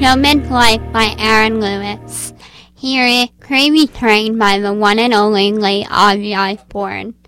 Showman's Life by Aaron Lewis. Here, Crazy Train by the one and only late Ozzy Osbourne.